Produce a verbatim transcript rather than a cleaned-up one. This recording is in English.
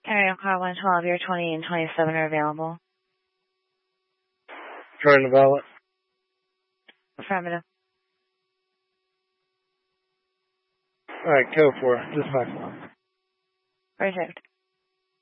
Area car one twelve, your twenty and twenty-seven are available. Trying to ballot. Affirmative. All right, go for it. Just back on. Perfect.